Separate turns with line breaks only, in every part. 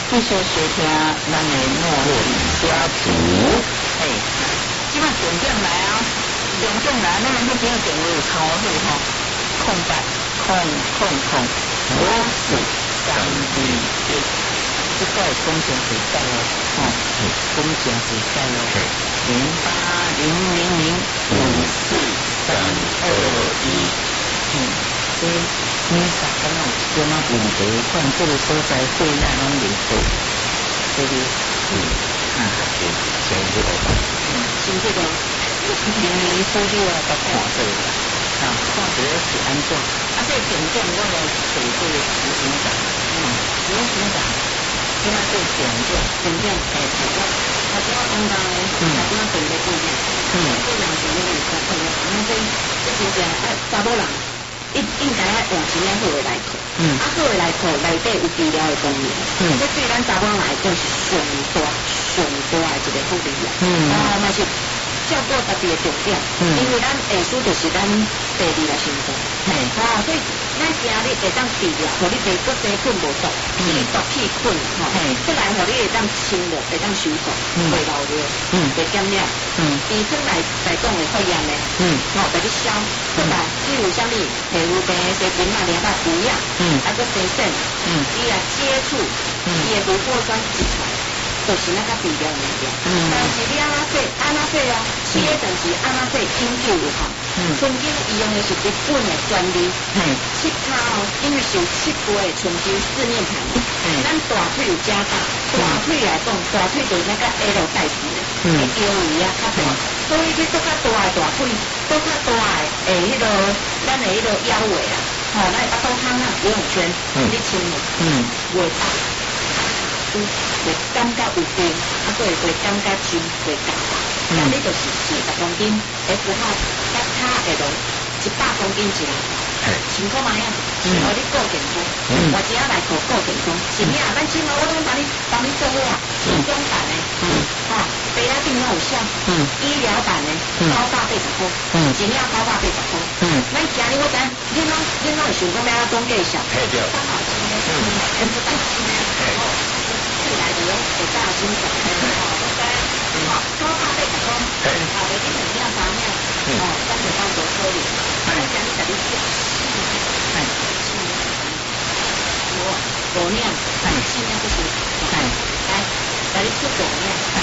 继续学听咱的茉莉家族。即摆重点来啊，重点来，咱们这边电话有抄好吼，空白5、4、3、2、1，这个工程时代哦，工程时代哦，0800054321。你啥干那有什么问题？看这个所在会让咱们做，对不对？先这个，你所以我甲看这个啦，看这个是安怎？这重点我来找这个执行长，今仔做重点，他只要讲到呢，他只要准备重点，这两件那个是重点，这真正查某人。应该用钱好的来扣，好的来扣内底有治疗的功能，这对咱查某来讲是上大的一个福利啊，嘛是照顾特别的重点，因为咱下输就是咱第二个心脏，所以咱今日会当治疗，互你袂搁多困无毒，气困，再来互你会当清热，会当收缩，袂流热，袂减了，治身来讲会发炎的，袂去消，再来你有啥物皮肤病、细菌啊、黏巴有影，搁生肾，伊来接触，伊会不过酸挤出来。就是那个治疗物件，但是你安那说哦，切就是安那说研究有效。曾经伊用的是日本的专利，七卡哦，因为是有7倍的春秋4面盘，咱大腿有加大，大腿来讲，大腿就是那个 L 代志的，会腰围啊较大，所以去做较大的大腿，做较大的迄个咱的迄个腰围啊，咱巴肚腔啊游泳圈，你穿袂大。会感觉有病，佫会感觉胸会大，但你就是40公斤，F 号甲脚会落100公斤一人，情况嘛样，是互你顾健康，或者来顾健康，是咩？咱今后我拢帮你做好啊，健康版的，白仔病拢有效，医疗版的980块，一领980块，咱今日我知，恁拢会想讲要安怎介绍？3号金的，全部大金的。来的有大金手，高大背的风，每天2秒3秒，3.8多颗粒，咱讲你在你讲，5秒，7秒不行，来，在你出5秒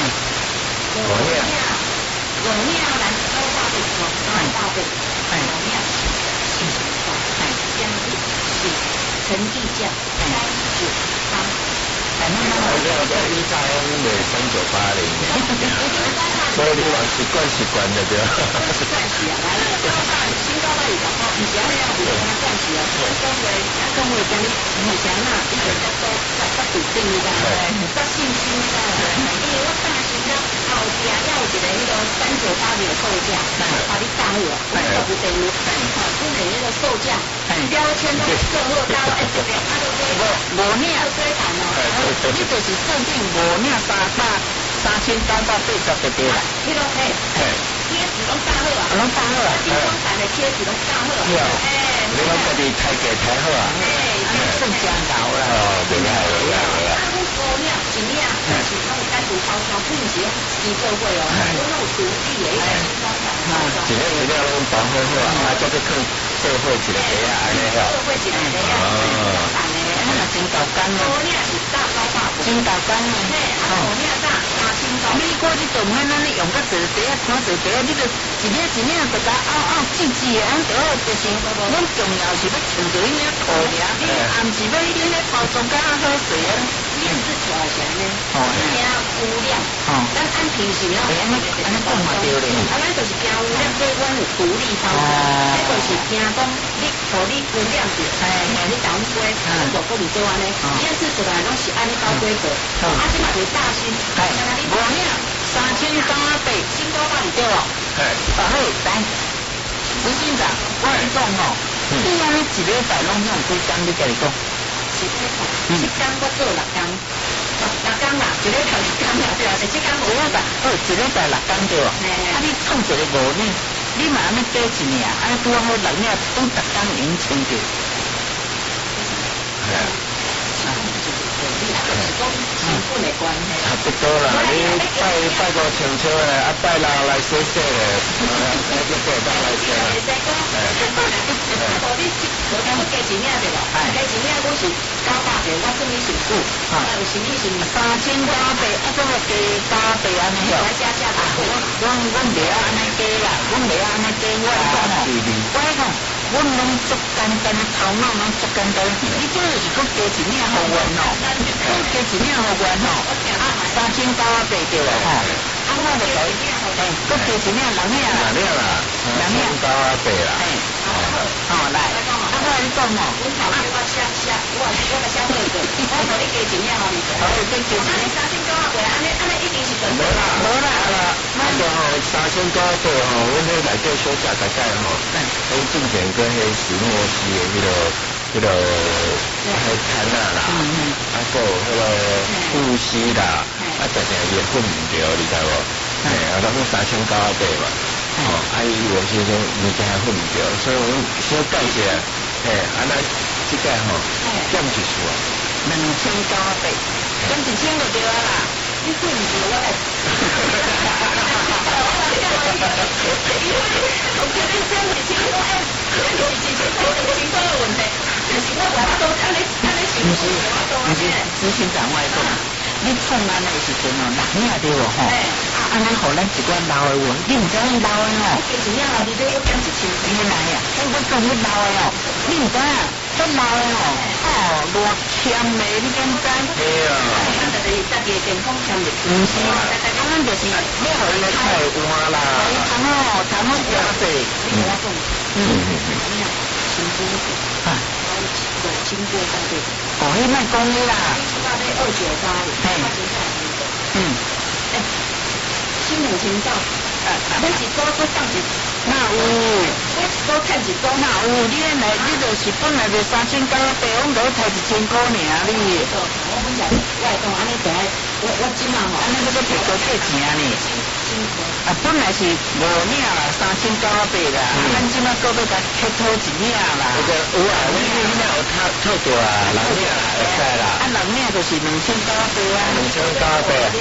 来高大背风，高大背，5秒，这样子是陈地价398。
我这一早袂3980，所以你话习惯的对吧？
习惯是啊，来了新高到100块，你只要要有它惯是啊，讲话讲你目前啊，一直在做在笃定的，在信心的，因为我担心了后边要有一个迄个398的售价，把你打好啊，我都不等于，今年那个售价标签都设好到这边，无领最谈哦。你就是设定5领3980就对啦。迄种贴纸拢打好啊，健康版的贴纸拢打好啊。
你讲家己太价太好啊。
算真高啦。
对啦。
5领1领，是拢有单独包装，不是用机构会哦，我拢有独立的一个包装。
一领拢包好好啊，再去看社会一个家安尼好。
社会一个家真高干咯。5领是大高大。真高干咯。5领大3000高。美国这种咱你用个纸袋，看纸袋，你就一领就甲挤的，咱就就是咱重要是要穿着迄领裤尔，你暗时要迄领包装较好势啊。面子条是安尼，惊污染，咱按平时哦，安尼讲嘛对咧，咱就是惊污染，所以阮有独立包装，这就是惊讲你污染着，你当归，我搁唔做安尼，面子出来拢是安尼包规格，即嘛就是大新，5领3980，新高8对哦，好，来，执行长，我来讲哦，你安尼1礼拜拢用几工？你家己讲。7天我做6天啦，1礼拜6天啦，对啊，7天5礼拜，1礼拜6天对哦。你创一个5领，你嘛安尼加一领，拄好6领，拢逐天用穿着。就是讲
差不多啦，你拜个清楚的，拜六来洗洗的，就拜当来洗啦。
你昨天我加一领对吧？加一领我是900块，我算你辛苦。有时你是
3900，怎么加900安尼哟？
加价的。
我袂晓安尼加啦，我袂晓安尼加，我讲，我拢足简单，头脑拢足简单。你这是搁加一领好运哦，搁加一领好运哦。3900对了吼。我就讲，搁加一领6领啦。
6领啦，3900啦。
好来，我你讲哦。
我头先我写，我个写好个，我同你加一领哦，你。
好，加
安尼3900，安尼一定是准的啦。
无啦，
那个吼3900吼，阮咧内底小食大概吼，迄之前跟迄史诺西的迄个摊啊啦，啊个迄个富西啦，啊常常也混唔着，你知无？啊，咱讲3900嘛，伊有些种物件混唔着，所以我小介绍，那这个吼减一数啊
，2900，减1000就对啊啦。
你混唔着我来。我觉得这样子情况，情况的问题，就是我话多，安尼行不？
不是，执行长我讲，你创安尼时阵哦，6领对无吼？安尼互咱一寡老的运，你唔知影老的哦？
加一领后，你都要减1000。
原来啊，我讲你老的哦，你唔知影，这老的哦，偌欠的，你敢知？
对啊。
就是家己的健康欠的。
唔是，咱就是要互人太换啦。谈好加济。
辛苦一点。经过大队。
迄卖讲你啦。
大队298。新年前兆。每一组都放一。
那有。
我一组趁一组。
那有，你来，你就是本来就3900，我都才1000块尔，你。
我本来我讲安尼就爱，我今嘛吼，
安尼要提高价钱呢。本来是5领啦，3900啦，咱即马搁要甲乞讨1领啦。
有啊，你那有套大啊，6领会使啦。
6领就是2900啊。
2900。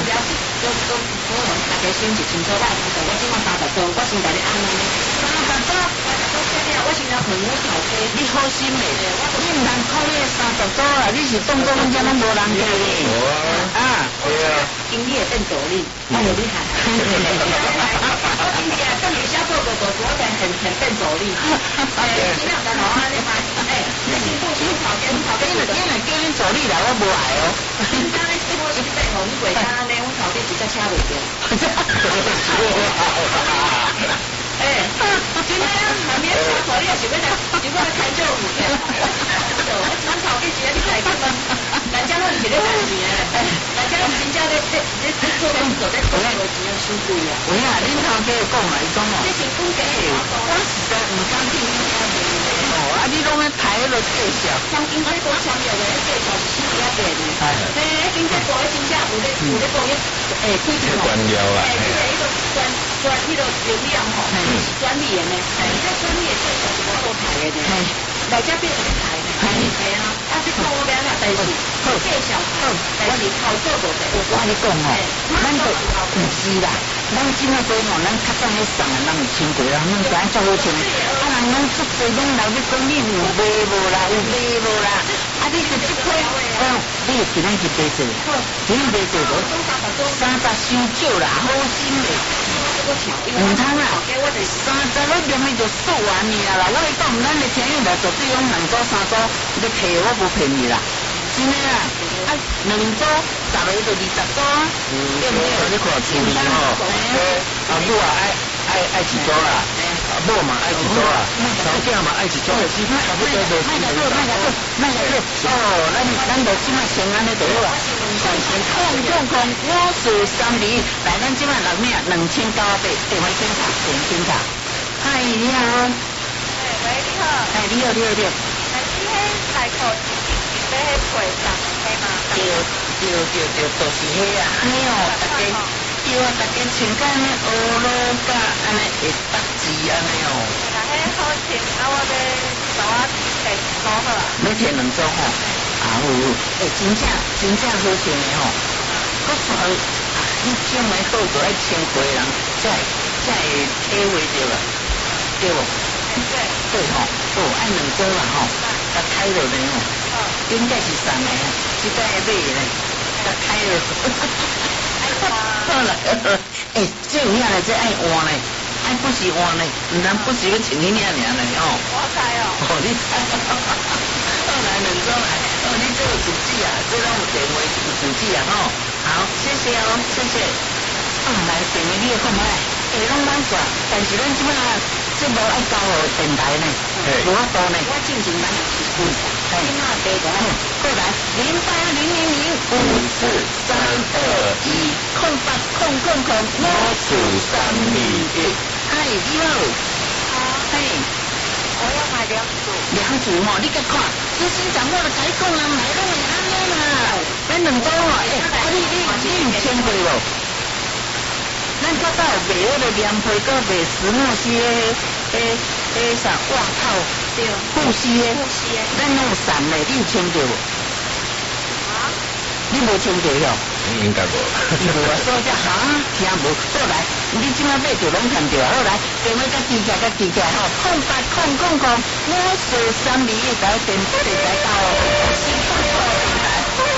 大家先1000块，我今嘛30组，我先甲你安尼。30组，我先来问我头家，
你好心诶，你唔通靠你30组啦，你是当作阮遮拢无人给你。啊，
对啊。
经理也变助理，我就厉害。我今天等于小做我才很变助理。尽量的好啊，你买，你辛苦跑给
你来叫恁助理啦，我无爱哦。
今天你辛苦去背红鬼家呢，我头家直接车袂掉。今天下面车头你也是要来，如果开酒唔嘅，我今头家直接你来干嘛？人家拢唔是咧赚钱诶，人家真正咧做工作咧做钱要收贵啊。
有影，恁头家讲嘛，伊讲哦，
你辛苦嘅，
我实在唔敢听你遐话哦，你拢咧抬迄个介绍，
像经济多强有嘅介绍是死一点嘅，经济多嘅真正有咧讲嘢，规定哦，专迄个流量吼，是专利嘅呢，这专利嘅介绍是我都抬嘅呢，大家变成抬嘅，系啊，这个我变啦，但是介绍好，但是好做无得，
我跟你讲哦，咱就唔是啦，咱即马做吼，咱较早咧送人有穿过啦，咱知影做好穿的，人拢足侪拢来咧讲你有卖无啦，有卖无啦，你就即批，你今仔是卖济，今仔卖济无，30伤少啦，好心的。唔通啦，30我连咪就数完你啦。我讲咱的天运来绝对用2组3组，你骗我无骗你啦，真的啦。2组10个就20组啊，对不对？
你看处理吼，阿母啊爱一组啦，阿某嘛爱一组啦，小囝嘛爱一组，差不多都是。
卖个哦，咱就即马先安尼就好啊。控，我是3厘，来咱即马6领2900，电话检查。嗨，你好。
喂，你好。
你好。今天
来口被迄腿上黑吗？
对，就是迄啊，安尼哦，大家穿甲安尼乌罗甲安尼会搭字安尼哦。
那迄好穿，我要帮我摕2组好啊。
要摕2组吼，真正好穿的吼。 错，你种的好就爱千回人，才会体会到了，对不？对吼，按两周啦吼，甲开落来吼，应该是3个啊，这个买咧，甲开落。好啦，这有影咧，这爱换咧，爱不是换咧，唔通不是要穿迄领尔咧哦。
我知哦。
你知？好来两周来，你这有主机啊，这让我电话有主机啊吼。好，谢谢哦，谢谢。来电话你也看卖，拢咱做，但是咱即摆节目爱交互电台呢，无法度呢。
我进前咱也是分享，今仔地个，
过来080003210800054321，嗨，你好，嘿，
我要买2组。
2组吼，你甲看，其实掌握了甲你讲啊，买拢会安尼啦，咱2组吼，你有听过无？咱较早有卖迄个棉被，搁卖石墨烯啥袜套，
对，
护膝咱拢有散嘞，你有听到无？你无听到哟？
应该无。
无啊，所以哈听无。好来，你即摆买就拢看到，好来，电话甲记起来吼，0800054321，甲电话来到哦。